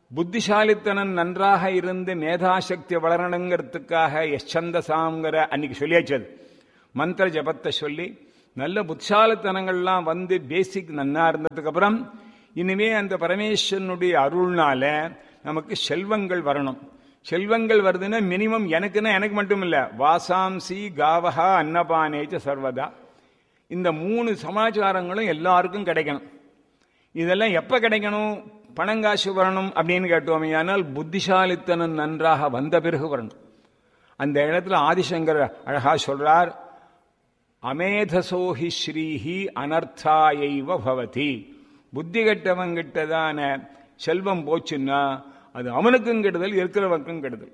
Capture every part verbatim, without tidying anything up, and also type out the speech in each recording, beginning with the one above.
புத்திசாலித்தனம் நன்றாக இருந்து மேதாசக்தி வளரணுங்கிறதுக்காக எச்சந்தசாங்கிற அன்னைக்கு சொல்லியாச்சது மந்திர ஜபத்தை சொல்லி நல்ல புத்திசாலித்தனங்கள்லாம் வந்து பேசிக் நன்னா இருந்ததுக்கு அப்புறம் இனிமே அந்த பரமேஸ்வரனுடைய அருள்னால நமக்கு செல்வங்கள் வரணும். செல்வங்கள் வருதுன்னா மினிமம் எனக்குன்னா எனக்கு மட்டும் இல்ல, வாசாம்சி காவஹா அன்னபானேச்ச சர்வதா, இந்த மூணு சமாச்சாரங்களும் எல்லாருக்கும் கிடைக்கணும். இதெல்லாம் எப்ப கிடைக்கணும்? பணங்காசு வரணும் அப்படின்னு கேட்டோமே, ஆனால் புத்திசாலித்தனம் நன்றாக வந்த பிறகு வரணும். அந்த இடத்துல ஆதிசங்கர் அழகா சொல்றார், அமேதசோஹி ஸ்ரீஹி அனர்த்தாயைவ பவதி. புத்தி கெட்டவங்கிட்டதான செல்வம் போச்சுன்னா அது அவனுக்கும் கெடுதல், இருக்கிறவனுக்கும் கெடுதல்.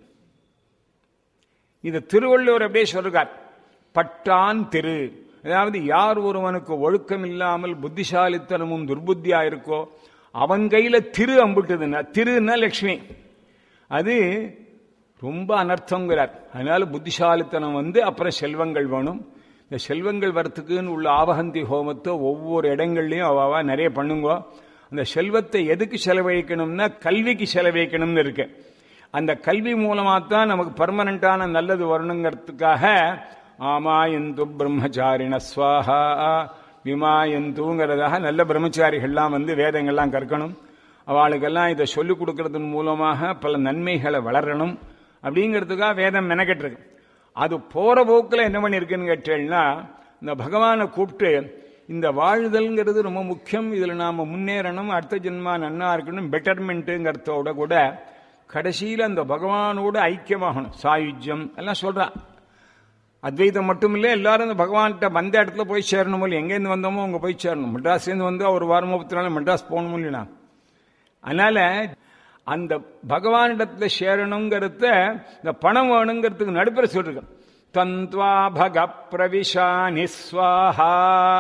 இது திருவள்ளுவர் அப்படியே சொல்றார், பட்டான் திரு. அதாவது யார் ஒருவனுக்கு ஒழுக்கம் இல்லாமல் புத்திசாலித்தனமும் துர்புத்தியா இருக்கோ அவன் கையில திரு அம்பிட்டுதுன்னா, திருன்னா லட்சுமி, அது ரொம்ப அனர்த்தங்கிறார். அதனால புத்திசாலித்தனம் வந்து அப்புறம் செல்வங்கள் வேணும். இந்த செல்வங்கள் வரத்துக்குன்னு உள்ள ஆவகந்தி ஹோமத்தை ஒவ்வொரு இடங்கள்லையும் அவாவா நிறைய பண்ணுங்க. அந்த செல்வத்தை எதுக்கு செலவழிக்கணும்னா கல்விக்கு செலவழிக்கணும்னு இருக்கு. அந்த கல்வி மூலமா தான் நமக்கு பர்மனண்டான நல்லது வரணுங்கிறதுக்காக ஆமாயந்து பிரம்மச்சாரிண ஸ்வாஹா விமாயந்துங்கிறதாக நல்ல பிரம்மச்சாரிகள்லாம் வந்து வேதங்கள்லாம் கற்கணும். அவளுக்கெல்லாம் இதை சொல்லிக் கொடுக்கறதன் மூலமாக பல நன்மைகளை வளரணும் அப்படிங்கிறதுக்காக வேதம் மெனக்கெட்டிருக்கு. அது போற போக்கில் என்ன பண்ணிருக்குன்னு கேட்டேன்னா, இந்த பகவானை கூப்பிட்டு இந்த வாழ்தல்ங்கிறது ரொம்ப முக்கியம், இதுல நாம முன்னேறணும், அடுத்த ஜென்மா நன்னா இருக்கணும், பெட்டர்மெண்ட்டுங்கிறதோட கூட கடைசியில் அந்த பகவானோட ஐக்கியமாகணும், சாயுஜ்யம் எல்லாம் சொல்றா. அத்வைதம் மட்டும் இல்லை, எல்லாரும் இந்த பகவான்கிட்ட வந்த இடத்துல போய் சேரணும். இல்லை எங்கேருந்து வந்தோமோ அங்கே போய் சேரணும். மெட்ராஸ்லேருந்து வந்து ஒரு வாரமோ பத்து நாள் மெட்ராஸ் போகணும் இல்லைனா. அதனால அந்த பகவானிடத்துல சேரணுங்கிறத இந்த பணம் வேணுங்கிறதுக்கு நடுப்புற சொல்லிருக்க. தந்த்வா பக பிரவிஷா நிஸ்வாஹா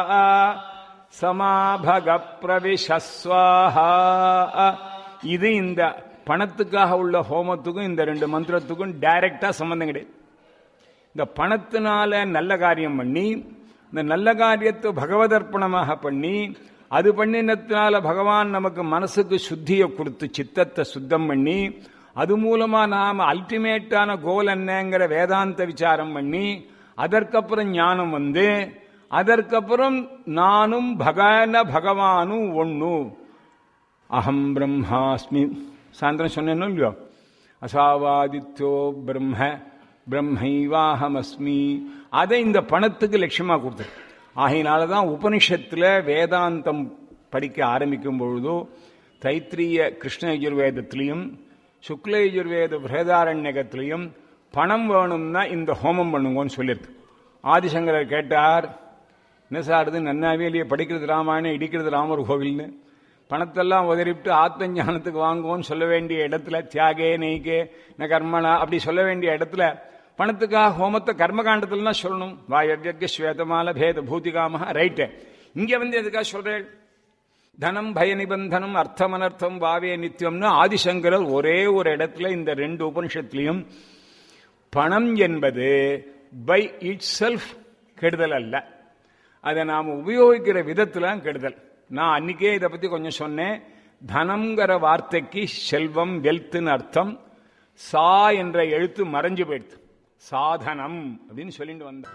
சமாபக பிரவிஷஸ்வாஹா. இது இந்த பணத்துக்காக உள்ள ஹோமத்துக்கும் இந்த ரெண்டு மந்திரத்துக்கும் டைரக்டா சம்பந்தம் கிடையாது. இந்த பணத்தினால நல்ல காரியம் பண்ணி, இந்த நல்ல காரியத்தை பகவதர்ப்பணமாக பண்ணி, அது பண்ணினத்தினால பகவான் நமக்கு மனசுக்கு சுத்தியை கொடுத்து சித்தத்தை சுத்தம் பண்ணி, அது மூலமா நாம அல்டிமேட்டான கோல் என்னங்கிற வேதாந்த விசாரம் பண்ணி, அதற்கப்புறம் ஞானம் வந்து, அதற்கப்புறம் நானும் பகன பகவானும் ஒண்ணு, அகம் பிரம்மாஸ்மி சாயந்தரம் சொன்னேன்னு இல்லையோ, அசாவாதித்யோ பிரம்ம பிரம்மைவாஹமஸ்மி, அதை இந்த பணத்துக்கு லட்சியமா கொடுத்தது. ஆகையினாலதான் உபனிஷத்துல வேதாந்தம் படிக்க ஆரம்பிக்கும் பொழுதோ தைத்திரிய கிருஷ்ண யஜுர்வேதத்திலையும் சுக்ல யஜுர்வேத பிரேதாரண்யகத்திலையும் பணம் வேணும்னா இந்த ஹோமம் பண்ணுங்கன்னு சொல்லியிருக்கு. ஆதிசங்கரர் கேட்டார், என்ன சார் இது நன்னாவே இல்லையே, படிக்கிறது ராமாயணம் இடிக்கிறது ராமர் கோவில்னு, பணத்தெல்லாம் உதறிவிட்டு ஆத்ம ஞானத்துக்கு வாங்குவோன்னு சொல்ல வேண்டிய இடத்துல, தியாகே நெய்கே ந கர்மனா அப்படி சொல்ல வேண்டிய இடத்துல பணத்துக்காக ஹோமத்தை கர்மகாண்டத்துல சொல்லணும். வாயவ்ய ஸ்வேதமால பேத பூதிகாம ரைட்டு. இங்க வந்து எதுக்காக சொல்றேன்? தனம் பய நிபந்தனம் அர்த்தம் அனர்த்தம் வாவே நித்தியம்னு ஆதிசங்கரர் ஒரே ஒரு இடத்துல இந்த ரெண்டு உபனிஷத்துலையும் பணம் என்பது பை இட் செல்ஃப் கெடுதல் அல்ல, அதை நாம் உபயோகிக்கிற விதத்துல கெடுதல். நான் அன்னைக்கே இதை பத்தி கொஞ்சம் சொன்னேன். தனம்ங்கிற வார்த்தைக்கு செல்வம் வெல்த்னு அர்த்தம். சா என்ற எழுத்து மறைஞ்சு போயிடுது, சாதனம் அப்படின்னு சொல்லிட்டு வந்தேன்.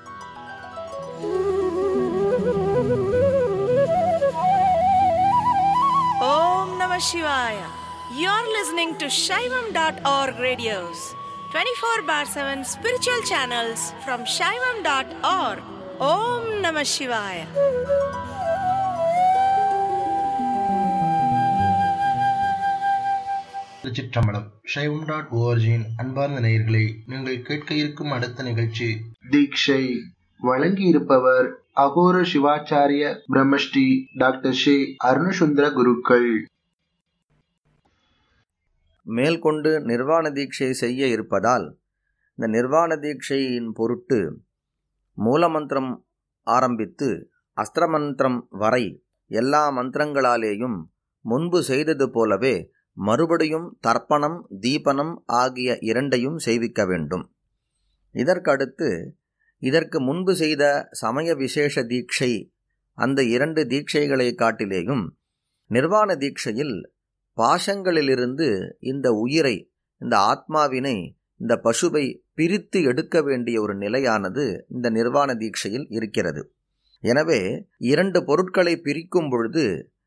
Om Namah Shivaya. You're listening to Shaivam dot org radios, twenty-four bar seven spiritual channels from Shaivam dot org. Om Namah Shivaya. திருச்சிற்றம்பலம். சைவம் டாட் ஓஆர்ஜியின் அன்பார்ந்த நேயர்களே, நீங்கள் கேட்க இருக்கும் அடுத்த நிகழ்ச்சி தீட்சை. வழங்கி இருப்பவர் அகோர சிவாச்சாரிய பிரம்மஸ்ரீ டாக்டர் ஸ்ரீ அருணசுந்தர குருக்கள். மேல்கொண்டு நிர்வாண தீட்சை செய்ய இருப்பதால் இந்த நிர்வாண தீட்சையின் பொருட்டு மூலமந்திரம் ஆரம்பித்து அஸ்திரமந்திரம் வரை எல்லா மந்திரங்களாலேயும் முன்பு செய்தது போலவே மறுபடியும் தர்ப்பணம் தீபனம் ஆகிய இரண்டையும் செய்விக்க வேண்டும். இதற்கடுத்து இதற்கு முன்பு செய்த சமய விசேஷ தீட்சை, அந்த இரண்டு தீட்சைகளை காட்டிலேயும் நிர்வாண தீட்சையில் பாசங்களிலிருந்து இந்த உயிரை, இந்த ஆத்மாவினை, இந்த பசுவை பிரித்து எடுக்க வேண்டிய ஒரு நிலையானது இந்த நிர்வாண தீட்சையில் இருக்கிறது. எனவே இரண்டு பொருட்களை பிரிக்கும் பொழுது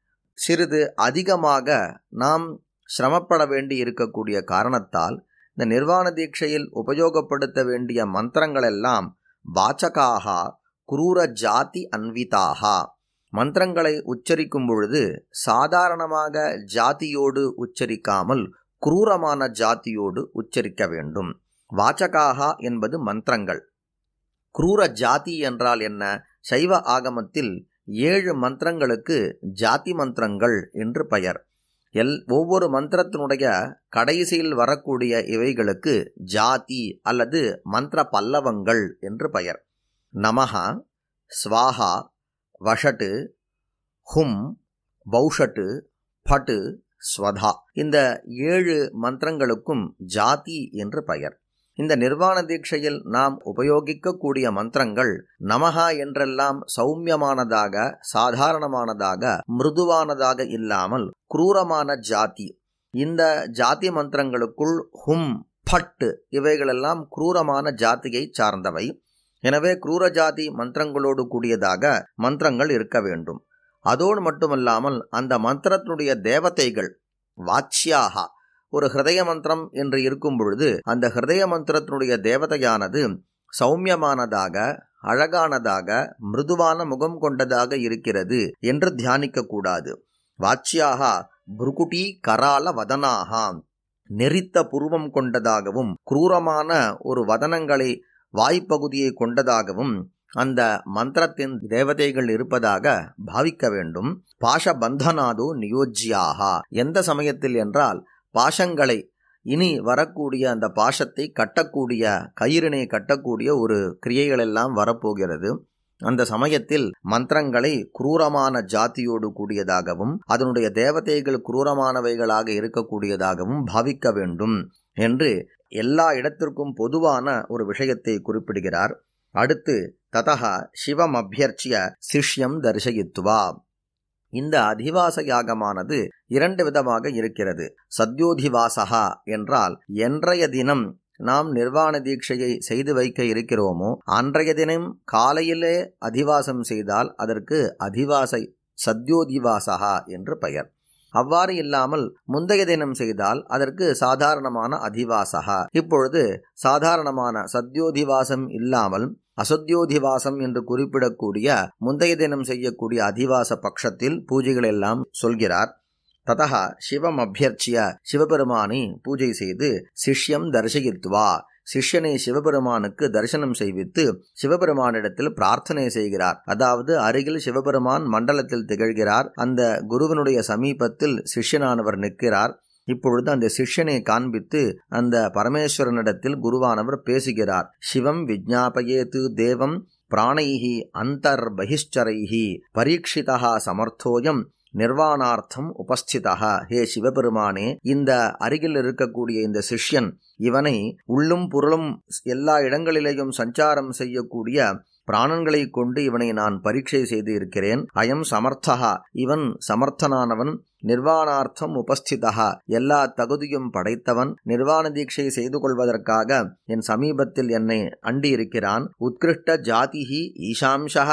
சிறிது அதிகமாக நாம் சிரமப்பட வேண்டி இருக்கக்கூடிய காரணத்தால் இந்த நிர்வாண தீட்சையில் உபயோகப்படுத்த வேண்டிய மந்திரங்களெல்லாம் வாச்சகாகா குரூர ஜாதி அன்விதாகா. மந்திரங்களை உச்சரிக்கும் பொழுது சாதாரணமாக ஜாதியோடு உச்சரிக்காமல் குரூரமான ஜாதியோடு உச்சரிக்க வேண்டும். வாச்சகாகா என்பது மந்திரங்கள். குரூர ஜாதி என்றால் என்ன? சைவ ஆகமத்தில் ஏழு மந்திரங்களுக்கு ஜாதி மந்திரங்கள் என்று பெயர். எல் ஒவ்வொரு மந்திரத்தினுடைய கடைசியில் வரக்கூடிய இவைகளுக்கு ஜாதி அல்லது மந்திர பல்லவங்கள் என்று பெயர். நமஹா, ஸ்வாஹா, வஷட்டு, ஹும், பௌஷட்டு, பட்டு, ஸ்வதா இந்த ஏழு மந்திரங்களுக்கும் ஜாதி என்று பெயர். இந்த நிர்வாண தீட்சையில் நாம் உபயோகிக்கக்கூடிய மந்திரங்கள் நமஹா என்றெல்லாம் சௌமியமானதாக, சாதாரணமானதாக, மிருதுவானதாக இல்லாமல் குரூரமான ஜாதி. இந்த ஜாதி மந்திரங்களுக்குள் ஹும், பட்டு இவைகளெல்லாம் குரூரமான ஜாதியை சார்ந்தவை. எனவே குரூர ஜாதி மந்திரங்களோடு கூடியதாக மந்திரங்கள் இருக்க வேண்டும். அதோடு மட்டுமல்லாமல் அந்த மந்திரத்தினுடைய தேவதைகள் வாச்சியாகா. ஒரு ஹிருதய மந்திரம் என்று இருக்கும் பொழுது அந்த ஹிருதய மந்திரத்தினுடைய தேவதையானது சௌமியமானதாக, அழகானதாக, மிருதுவான முகம் கொண்டதாக இருக்கிறது என்று தியானிக்க கூடாது. வாச்சியாகா புருகுட்டி கரால வதனாகா. நெறித்த புருவம் கொண்டதாகவும் குரூரமான ஒரு வதனங்களை வாய்ப்பகுதியை கொண்டதாகவும் அந்த மந்திரத்தின் தேவதைகள் இருப்பதாக பாவிக்க வேண்டும். பாஷபந்தனாதோ நியோஜ்யாகா. எந்த சமயத்தில் என்றால் பாஷங்களை, இனி வரக்கூடிய அந்த பாஷத்தை கட்டக்கூடிய, கயிறினை கட்டக்கூடிய ஒரு கிரியைகளெல்லாம் வரப்போகிறது. அந்த சமயத்தில் மந்திரங்களை குரூரமான ஜாதியோடு கூடியதாகவும் அதனுடைய தேவதைகள் குரூரமானவைகளாக இருக்கக்கூடியதாகவும் பாவிக்க வேண்டும் என்று எல்லா இடத்திற்கும் பொதுவான ஒரு விஷயத்தை குறிப்பிடுகிறார். அடுத்து ததஹ சிவம் அபியர்ச்சிய சிஷ்யம் தரிசயித்துவா. இந்த அதிவாச யாகமானது இரண்டு விதமாக இருக்கிறது. சத்யோதிவாசகா என்றால் என்றைய தினம் நாம் நிர்வாண தீட்சையை செய்து வைக்க இருக்கிறோமோ அன்றைய தினம் காலையிலே அதிவாசம் செய்தால் அதற்கு அதிவாசை சத்யோதிவாசகா என்று பெயர். அவ்வாறு இல்லாமல் முந்தைய தினம் செய்தால் அதற்கு சாதாரணமான அதிவாசகா. இப்பொழுது சாதாரணமான சத்யோதிவாசம் இல்லாமல் அசத்யோதிவாசம் என்று குறிப்பிடக்கூடிய முந்தைய தினம் செய்யக்கூடிய அதிவாச பட்சத்தில் பூஜைகள் எல்லாம் சொல்கிறார். ததா சிவம் அபியர்ச்சிய சிவபெருமானை பூஜை செய்து சிஷ்யம் தரிசயித்வா சிஷ்யனை சிவபெருமானுக்கு தரிசனம் செய்வித்து சிவபெருமானிடத்தில் பிரார்த்தனை செய்கிறார். அதாவது அருகில் சிவபெருமான் மண்டலத்தில் திகழ்கிறார். அந்த குருவினுடைய சமீபத்தில் சிஷ்யனானவர் நிற்கிறார். இப்பொழுது அந்த சிஷ்யனை காண்பித்து அந்த பரமேஸ்வரனிடத்தில் குருவானவர் பேசுகிறார். சிவம் விஜ்ஞாபயேது தேவம் பிராணைஹி அந்தர் பகிஷ்சரைஹி பரீட்சிதா சமர்த்தோயம் நிர்வாணார்த்தம் உபஸ்திதா. ஹே சிவபெருமானே, இந்த அருகில் இருக்கக்கூடிய இந்த சிஷ்யன், இவனை உள்ளும் புறலும் எல்லா இடங்களிலேயும் சஞ்சாரம் செய்யக்கூடிய பிராணங்களை கொண்டு இவனை நான் பரீட்சை செய்து இருக்கிறேன். அயம் சமர்த்தகா, இவன் சமர்த்தனானவன். நிர்வாணார்த்தம் உபஸ்திதா, எல்லா தகுதியும் படைத்தவன். நிர்வாண தீட்சை செய்து கொள்வதற்காக என் சமீபத்தில் என்னை அண்டி இருக்கிறான். உத்கிருஷ்ட ஜாதிஹி ஈஷாம்சஹ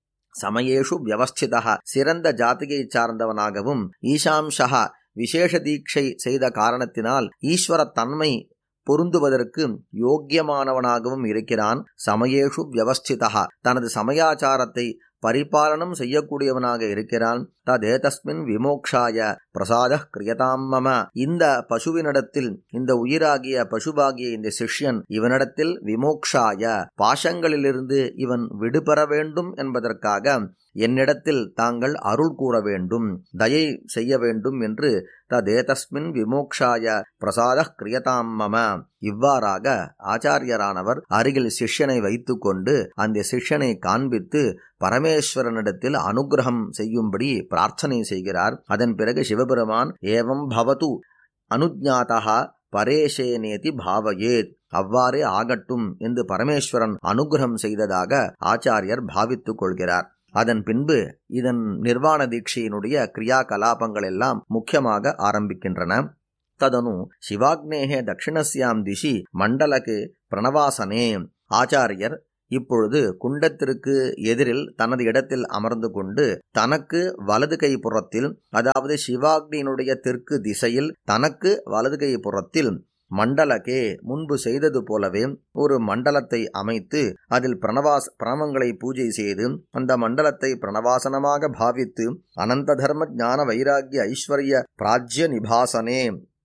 சமயேஷு வியவஸ்திதா, சிறந்த ஜாதியை சார்ந்தவனாகவும் ஈஷாம்சஹ விசேஷ தீட்சை செய்த காரணத்தினால் ஈஸ்வர தன்மை பொருந்துவதற்கு யோக்கியமானவனாகவும் இருக்கிறான். சமயேஷு வியவஸ்திதா, தனது சமயாச்சாரத்தை பரிபாலனம் செய்யக்கூடியவனாக இருக்கிறான். ததேதஸ்மின் விமோக்ஷாய பிரசாத கிரியதாம் மம. இந்த பசுவினிடத்தில், இந்த உயிராகிய பசுவாகிய இந்த சிஷ்யன் இவனிடத்தில் விமோக்ஷாய பாசங்களிலிருந்து இவன் விடுபெற வேண்டும் என்பதற்காக என்னிடத்தில் தாங்கள் அருள் கூற வேண்டும், தயை செய்ய வேண்டும் என்று ததேதஸ்மின் விமோக்ஷாய பிரசாத கிரியதாம் மம. இவ்வாறாக ஆச்சாரியரானவர் அருகில் சிஷ்யனை வைத்து கொண்டு அந்த சிஷ்யனை காண்பித்து பரமேஸ்வரனிடத்தில் அனுகிரகம் செய்யும்படி பிரார்த்தனை செய்கிறார். அதன் பிறகு சிவபெருமான் ஏவம் பவது அனுஜ்ஞாதா பரேஷேனேதி பாவயேத், அவ்வாறே ஆகட்டும் என்று பரமேஸ்வரன் அனுகிரகம் செய்ததாக ஆச்சாரியர் பாவித்துக் கொள்கிறார். அதன் பின்பு இதன் நிர்வாண தீட்சையினுடைய கிரியா கலாபங்கள் எல்லாம் முக்கியமாக ஆரம்பிக்கின்றன. ததனு சிவாக்னேகே தட்சிணஸ்யாம் திசி மண்டலக்கு பிரணவாசனே. ஆச்சாரியர் இப்பொழுது குண்டத்திற்கு எதிரில் தனது இடத்தில் அமர்ந்து கொண்டு தனக்கு வலது கை புறத்தில், அதாவது சிவாக்னியினுடைய தெற்கு திசையில் தனக்கு வலது கை புறத்தில் மண்டலக்கே முன்பு செய்தது போலவே ஒரு மண்டலத்தை அமைத்து அதில் பிரணவாஸ் பிரணவங்களை பூஜை செய்து அந்த மண்டலத்தை பிரணவாசனமாக பாவித்து அனந்த தர்ம ஞான வைராகிய ஐஸ்வர்ய பிராஜ்ய நிபாசனே,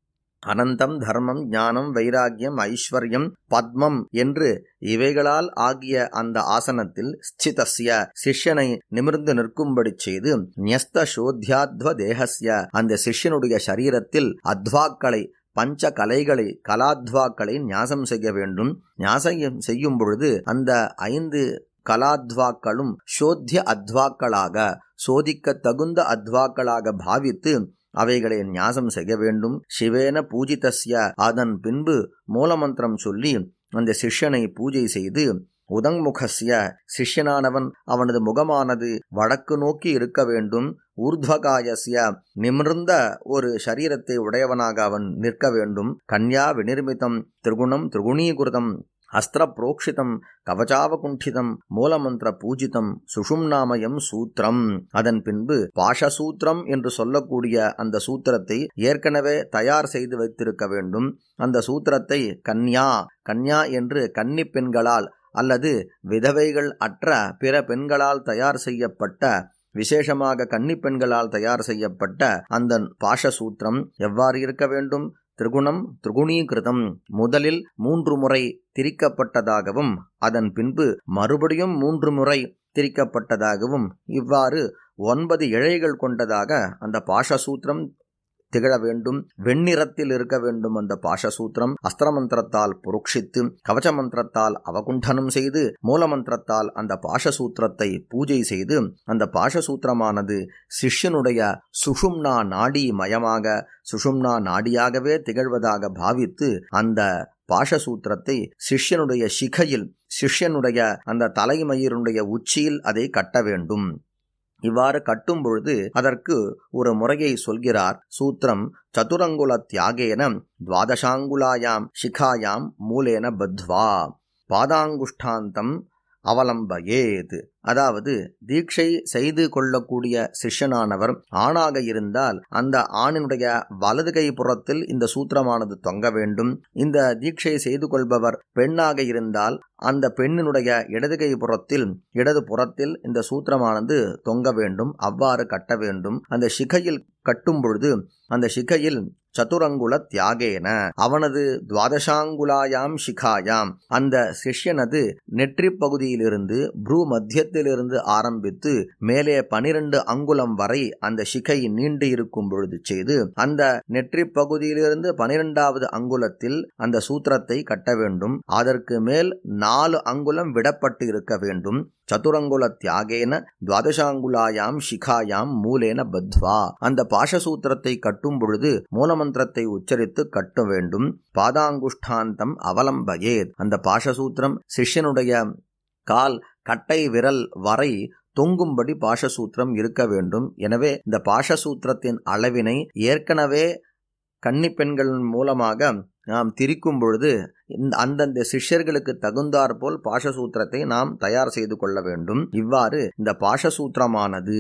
அனந்தம் தர்மம் ஞானம் வைராகியம் ஐஸ்வர்யம் பத்மம் என்று இவைகளால் ஆகிய அந்த ஆசனத்தில் ஸ்திதஸ்ய சிஷ்யனை நிமிர்ந்து நிற்கும்படி செய்து ன்யஸ்த சோத்யாத்வ தேகஸ்ய அந்த சிஷ்யனுடைய சரீரத்தில் அத்வாக்களை பஞ்ச கலைகளை கலாத்வாக்களை ஞாசம் செய்ய வேண்டும். ஞாசம் செய்யும் பொழுது அந்த ஐந்து கலாத்வாக்களும் சோத்திய அத்வாக்களாக, சோதிக்க தகுந்த அத்வாக்களாக பாவித்து அவைகளை ஞாசம் செய்ய வேண்டும். சிவேன பூஜிதஸ்ய அதன் பின்பு மூலமந்திரம் சொல்லி அந்த சிஷ்யனை பூஜை செய்து உதங்முகஸ்ய சிஷ்யனானவன் அவனது முகமானது வடக்கு நோக்கி இருக்க வேண்டும். ஊர்த்வகாயஸ்ய நிமிர்ந்த ஒரு சரீரத்தை உடையவனாக அவன் நிற்க வேண்டும். கன்யா விநிர்மிதம் திரிகுணம் திரிகுணீகிருதம் அஸ்திர புரோக்ஷிதம் கவச்சாவகுண்டிதம் மூலமந்திர பூஜிதம் சுஷும்நாமயம் சூத்திரம். அதன் பின்பு பாஷசூத்திரம் என்று சொல்லக்கூடிய அந்த சூத்திரத்தை ஏற்கனவே தயார் செய்து வைத்திருக்க வேண்டும். அந்த சூத்திரத்தை கன்யா கன்யா என்று கன்னி பெண்களால் அல்லது விதவைகள் அற்ற பிற பெண்களால் தயார் செய்யப்பட்ட, விசேஷமாக கன்னி பெண்களால் தயார் செய்யப்பட்ட அந்த பாஷசூத்திரம் எவ்வாறு இருக்க வேண்டும்? திரிகுணம் திரிகுணீகிருதம், முதலில் மூன்று முறை திரிக்கப்பட்டதாகவும் அதன் பின்பு மறுபடியும் மூன்று முறை திரிக்கப்பட்டதாகவும் இவ்வாறு ஒன்பது இழைகள் கொண்டதாக அந்த பாஷசூத்திரம் திகழ வேண்டும். வெண்ணிறத்தில் இருக்க வேண்டும் அந்த பாஷசூத்திரம். அஸ்திரமந்திரத்தால் புருக்ஷித்து கவச்ச மந்திரத்தால் அவகுண்டனம் செய்து மூலமந்திரத்தால் அந்த பாஷசூத்திரத்தை பூஜை செய்து அந்த பாஷசூத்திரமானது சிஷ்யனுடைய சுஷும்னா நாடி மயமாக, சுஷும்னா நாடியாகவே திகழ்வதாக பாவித்து அந்த பாஷசூத்திரத்தை சிஷ்யனுடைய சிகையில், சிஷ்யனுடைய அந்த தலைமயிரினுடைய உச்சியில் அதை கட்ட வேண்டும். இவ்வாறு கட்டும் பொழுது அதற்கு ஒரு முறையை சொல்கிறார். சூத்திரம் சதுரங்குல தியாகேன துவாதசாங்குலாயாம் சிகாயாம் மூலேன பத்வா பாதாங்குஷ்டாந்தம் அவலம்பயேத். அதாவது தீட்சை செய்து கொள்ளக்கூடிய சிஷ்யனானவர் ஆணாக இருந்தால் அந்த ஆணினுடைய வலது கை புறத்தில் இந்த சூத்திரமானது தொங்க வேண்டும். இந்த தீட்சை செய்து கொள்பவர் பெண்ணாக இருந்தால் அந்த பெண்ணினுடைய இடது கை புறத்தில் இடது புறத்தில் இந்த சூத்திரமானது தொங்க வேண்டும். அவ்வாறு கட்ட வேண்டும். அந்த சிகையில் கட்டும் பொழுது அந்த சிகையில் சதுரங்குல தியாகேன, அவனது துவாதசாங்குலாயாம் சிகாயாம், அந்த சிஷ்யனது நெற்றி பகுதியிலிருந்து ப்ரூ மத்தியத்திலிருந்து ஆரம்பித்து மேலே பனிரெண்டு அங்குலம் வரை அந்த சிகை நீண்டு இருக்கும் பொழுது செய்து அந்த நெற்றி பகுதியிலிருந்து பனிரெண்டாவது அங்குலத்தில் அந்த சூத்திரத்தை கட்ட வேண்டும். அதற்கு மேல் நாலு அங்குலம் விடப்பட்டு இருக்க வேண்டும். சதுரங்குல தியாகேன துவாதசாங்குலாயாம் சிகாயாம் மூலேன பத்வா. அந்த பாஷசூத்திரத்தை கட்டும் பொழுது மூலமந்திரத்தை உச்சரித்து கட்ட வேண்டும். பாதாங்குஷ்டாந்தம் அவலம்பயேத். அந்த பாஷசூத்திரம் சிஷ்யனுடைய கால் கட்டை விரல் வரை தொங்கும்படி பாஷசூத்திரம் இருக்க வேண்டும். எனவே இந்த பாஷசூத்திரத்தின் அளவினை ஏற்கனவே கன்னி பெண்கள் மூலமாக நாம் திரிக்கும் பொழுது அந்தந்த சிஷ்யர்களுக்கு தகுந்தாற் போல் பாஷசூத்திரத்தை நாம் தயார் செய்து கொள்ள வேண்டும். இவ்வாறு இந்த பாஷசூத்திரமானது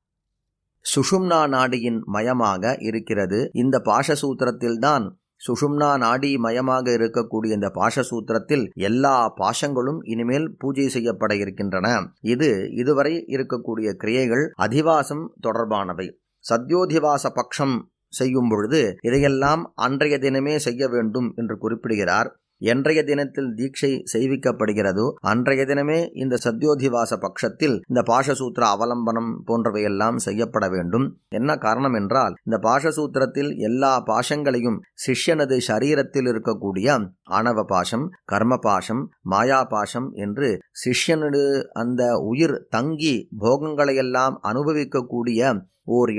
சுஷும்னா நாடியின் மயமாக இருக்கிறது. இந்த பாஷசூத்திரத்தில்தான் சுஷும்னா நாடி மயமாக இருக்கக்கூடிய இந்த பாஷசூத்திரத்தில் எல்லா பாஷங்களும் இனிமேல் பூஜை செய்யப்பட இருக்கின்றன. இது இதுவரை இருக்கக்கூடிய கிரியைகள் அதிவாசம் தொடர்பானவை. சத்யோதிவாச பட்சம் செய்யும் பொழுது இதையெல்லாம் அன்றைய தினமே செய்ய வேண்டும் என்று குறிப்பிடுகிறார். என்றைய தினத்தில் தீட்சை செய்விக்கப்படுகிறதோ அன்றைய தினமே இந்த சத்யோதிவாச பட்சத்தில் இந்த பாஷசூத்திர அவலம்பனம் போன்றவையெல்லாம் செய்யப்பட வேண்டும். என்ன காரணம் என்றால் இந்த பாஷசூத்திரத்தில் எல்லா பாஷங்களையும் சிஷ்யனது சரீரத்தில் இருக்கக்கூடிய ஆணவ பாஷம், கர்ம பாஷம், மாயா பாஷம் என்று சிஷ்யனது அந்த உயிர் தங்கி போகங்களையெல்லாம் அனுபவிக்கக்கூடிய ஓர் இடம்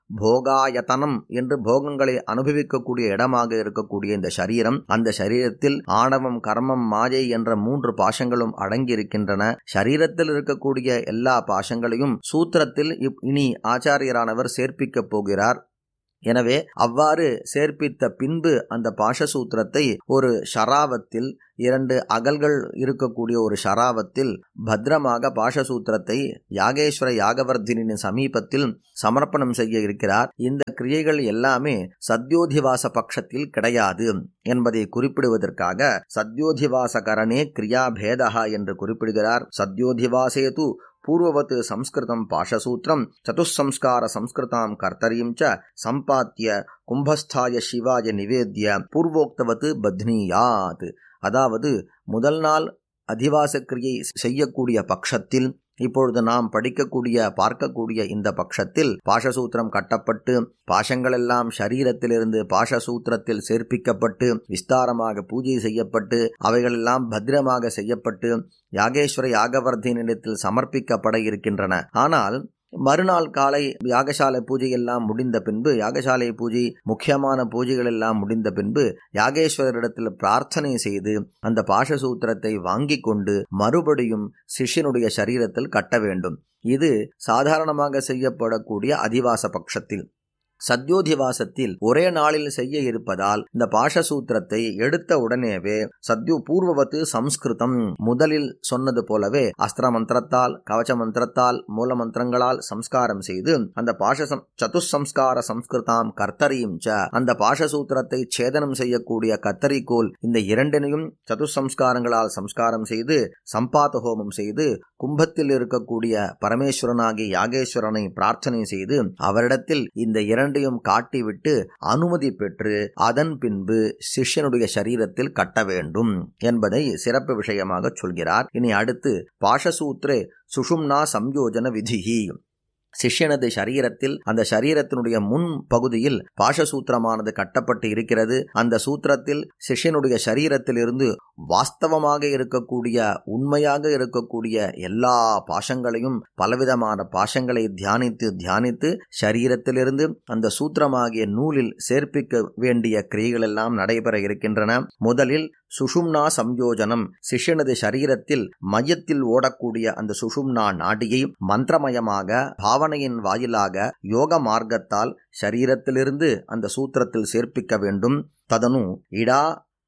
போகாயத்தனம் என்று போகங்களை அனுபவிக்கக்கூடிய இடமாக இருக்கக்கூடிய இந்த சரீரம், அந்த சரீரத்தில் ஆணவம், கர்மம், மாயை என்ற மூன்று பாசங்களும் அடங்கியிருக்கின்றன. சரீரத்தில் இருக்கக்கூடிய எல்லா பாசங்களையும் சூத்திரத்தில் இனி ஆச்சாரியரானவர் சேர்ப்பிக்கப் போகிறார். எனவே அவ்வாறு சேர்ப்பித்த பின்பு அந்த பாஷசூத்திரத்தை ஒரு ஷராவத்தில், இரண்டு அகல்கள் இருக்கக்கூடிய ஒரு ஷராவத்தில் பத்திரமாக பாஷசூத்திரத்தை யாகேஸ்வர யாகவர்தினின் சமீபத்தில் சமர்ப்பணம் செய்ய இருக்கிறார். இந்த கிரியைகள் எல்லாமே சத்யோதிவாச பட்சத்தில் கிடையாது என்பதை குறிப்பிடுவதற்காக சத்யோதிவாச கரணே கிரியா பேதா என்று குறிப்பிடுகிறார். சத்யோதிவாசேது பூர்வவத் சம்ஸ்கிருதம் பாஷசூத்திரம் சதுசம்ஸ்கார சம்ஸ்கிருதாம் கர்த்தரீம் ச சம்பாத்திய கும்பஸ்தாய சிவாய நிவேத்ய பூர்வோக்தவத் பத்னியாத். அதாவது முதல் நாள் அதிவாச கிரியை செய்யக்கூடிய பட்சத்தில், இப்பொழுது நாம் படிக்கக்கூடிய பார்க்கக்கூடிய இந்த பட்சத்தில் பாஷசூத்திரம் கட்டப்பட்டு பாஷங்களெல்லாம் சரீரத்திலிருந்து பாஷசூத்திரத்தில் சேர்ப்பிக்கப்பட்டு விஸ்தாரமாக பூஜை செய்யப்பட்டு அவைகளெல்லாம் பத்திரமாக செய்யப்பட்டு யாகேஸ்வர யாகவர்தினிடத்தில் சமர்ப்பிக்கப்பட இருக்கின்றன. ஆனால் மறுநாள் காலை யாகசாலை பூஜை எல்லாம் முடிந்த பின்பு, யாகசாலை பூஜை முக்கியமான பூஜைகள் எல்லாம் முடிந்த பின்பு யாகேஸ்வரரிடத்தில் பிரார்த்தனை செய்து அந்த பாஷசூத்திரத்தை வாங்கி கொண்டு மறுபடியும் சிஷ்யனுடைய சரீரத்தில் கட்ட வேண்டும். இது சாதாரணமாக செய்யப்படக்கூடிய அதிவாச பட்சத்தில். சத்யோதிவாசத்தில் ஒரே நாளில் செய்ய இருப்பதால் இந்த பாஷசூத்திரத்தை எடுத்த உடனேவே சத்யோ பூர்வவத்து சம்ஸ்கிருதம், முதலில் சொன்னது போலவே அஸ்திர மந்திரத்தால், கவச்ச மந்திரத்தால், மூல மந்திரங்களால் சம்ஸ்காரம் செய்து அந்த பாஷ சதுசம்ஸ்கார சம்ஸ்கிருதாம் கர்த்தரீம் ச, அந்த பாஷசூத்திரத்தை சேதனம் செய்யக்கூடிய கத்தரிக்கோல், இந்த இரண்டினையும் சதுசம்ஸ்காரங்களால் சம்ஸ்காரம் செய்து சம்பாத ஹோமம் செய்து கும்பத்தில் இருக்கக்கூடிய பரமேஸ்வரனாகிய யாகேஸ்வரனை பிரார்த்தனை செய்து அவரிடத்தில் இந்த இரண்டையும் காட்டிவிட்டு அனுமதி பெற்று அதன் பின்பு சிஷ்யனுடைய சரீரத்தில் கட்ட வேண்டும் என்பதை சிறப்பு விஷயமாக சொல்கிறார். இனி அடுத்து பாஷசூத்ரே சுஷும்னா சம்யோஜன விதிஹி. சிஷ்யனது சரீரத்தில், அந்த சரீரத்தினுடைய முன் பகுதியில் பாஷசூத்திரமானது கட்டப்பட்டு இருக்கிறது. அந்த சூத்திரத்தில் சிஷ்யனுடைய சரீரத்திலிருந்து வாஸ்தவமாக இருக்கக்கூடிய, உண்மையாக இருக்கக்கூடிய எல்லா பாஷங்களையும், பலவிதமான பாஷங்களை தியானித்து தியானித்து சரீரத்திலிருந்து அந்த சூத்திரமாகிய நூலில் சேர்ப்பிக்க வேண்டிய கிரியைகள் எல்லாம் நடைபெற இருக்கின்றன. முதலில் சுஷும்னா சம்யோஜனம், சிஷ்யனது சரீரத்தில் மையத்தில் ஓடக்கூடிய அந்த சுஷும்னா நாடியை மந்திரமயமாக பாவனையின் வாயிலாக யோக மார்க்கத்தால் சரீரத்திலிருந்து அந்த சூத்திரத்தில் சேர்ப்பிக்க வேண்டும். ததனு இடா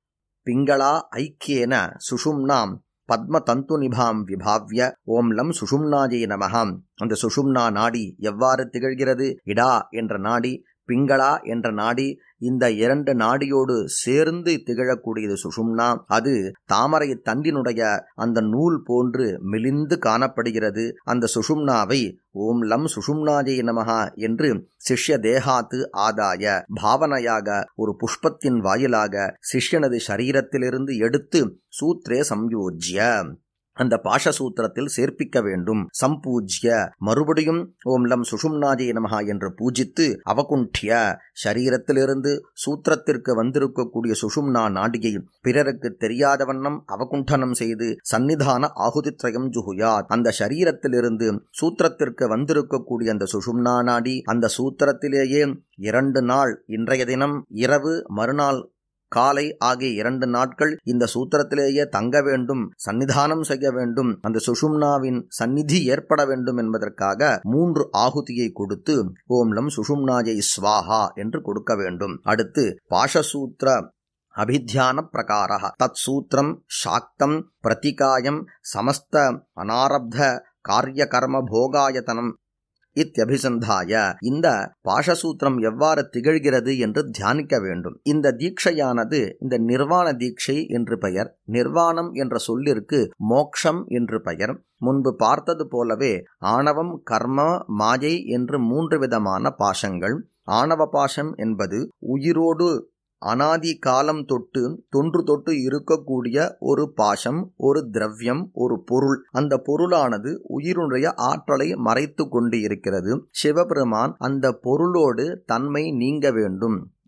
பிங்களா ஐக்கியேன சுஷும்னாம் பத்ம தந்து நிபாம் விபாவ்ய ஓம் லம் சுஷும்னாஜே நமஹாம். அந்த சுஷும்னா நாடி எவ்வாறு திகழ்கிறது? இடா என்ற நாடி, பிங்களா என்ற நாடி, இந்த இரண்டு நாடியோடு சேர்ந்து திகழக்கூடியது சுஷும்னா. அது தாமரை தண்டினுடைய அந்த நூல் போன்று மெலிந்து காணப்படுகிறது. அந்த சுஷும்னாவை ஓம் லம் சுஷும்னாஜே நமஹா என்று சிஷ்ய தேகாத்து ஆதாய பாவனையாக ஒரு புஷ்பத்தின் வாயிலாக சிஷ்யனது சரீரத்திலிருந்து எடுத்து சூத்ரே சம்யோஜ்ய அந்த பாஷசூத்திரத்தில் சேர்ப்பிக்க வேண்டும். சம்பூஜ்ய மறுபடியும் ஓம் லம் சுஷும்னாஜே நமஹா என்று பூஜித்து அவகுண்டிய சரீரத்திலிருந்து சூத்திரத்திற்கு வந்திருக்கக்கூடிய சுஷும்னா நாடியை பிறருக்கு தெரியாத வண்ணம் அவகுண்டனம் செய்து சந்நிதான ஆகுதித்ரயம் ஜுகுயாத். அந்த சரீரத்திலிருந்து சூத்திரத்திற்கு வந்திருக்கக்கூடிய அந்த சுஷும்னா நாடி அந்த சூத்திரத்திலேயே இரண்டு நாள், இன்றைய தினம் இரவு, மறுநாள் காலை ஆகிய இரண்டு நாட்கள் இந்த சூத்திரத்திலேயே தங்க வேண்டும், சன்னிதானம் செய்ய வேண்டும், அந்த சுஷும்னாவின் சந்நிதி ஏற்பட வேண்டும் என்பதற்காக மூன்று ஆகுதியை கொடுத்து ஓம் லம் சுஷும்னாஜை ஸ்வாஹா என்று கொடுக்க வேண்டும். அடுத்து பாஷசூத்ர அபித்தியான பிரகாரः தத் சூத்திரம் சாக்தம் பிரதிகாயம் சமஸ்த அனாரப்த காரியகர்ம போகாயத்தனம் இத்யபிசந்தாய. இந்த பாஷசூத்திரம் எவ்வாறு திகழ்கிறது என்று தியானிக்க வேண்டும். இந்த தீட்சையானது இந்த நிர்வாண தீட்சை என்று பெயர். நிர்வாணம் என்ற சொல்லிற்கு மோக்ஷம் என்று பெயர். முன்பு பார்த்தது போலவே ஆணவம், கர்ம, மாயை என்று மூன்று விதமான பாஷங்கள். ஆணவ பாஷம் என்பது உயிரோடு அனாதி காலம் தொட்டு தொன்று தொட்டு இருக்கக்கூடிய ஒரு பாசம், ஒரு திரவியம், ஒரு பொருள். அந்த பொருளானது உயிருடைய ஆற்றலை மறைத்து கொண்டு இருக்கிறது. சிவபெருமான் அந்த பொருளோடு தன்மை நீங்க வேண்டும்.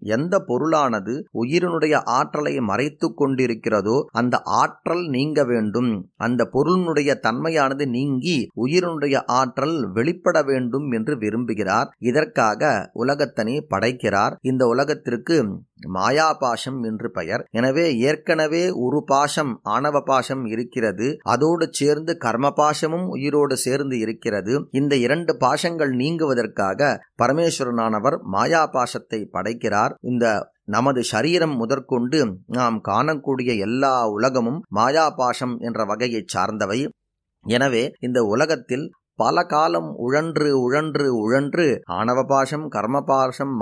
எந்த பொருளானது உயிரினுடைய ஆற்றலை மறைத்து கொண்டிருக்கிறதோ அந்த ஆற்றல் நீங்க வேண்டும், அந்த பொருளினுடைய தன்மையானது நீங்கி உயிரினுடைய ஆற்றல் வெளிப்பட வேண்டும் என்று விரும்புகிறார். இதற்காக உலகத்தனை படைக்கிறார். இந்த உலகத்திற்கு மாயாபாசம் என்று பெயர். எனவே ஏற்கனவே ஒரு பாசம் ஆணவ பாசம் இருக்கிறது, அதோடு சேர்ந்து கர்மபாசமும் உயிரோடு சேர்ந்து இருக்கிறது. இந்த இரண்டு பாசங்கள் நீங்குவதற்காக பரமேஸ்வரனானவர் மாயா பாசத்தை படைக்கிறார். இந்த நமது சரீரம் முதற்கொண்டு நாம் காணக்கூடிய எல்லா உலகமும் மாயாபாசம் என்ற வகையை சார்ந்தவை. எனவே இந்த உலகத்தில் பல காலம் உழன்று உழன்று உழன்று ஆணவபாசம் கர்மபாசம்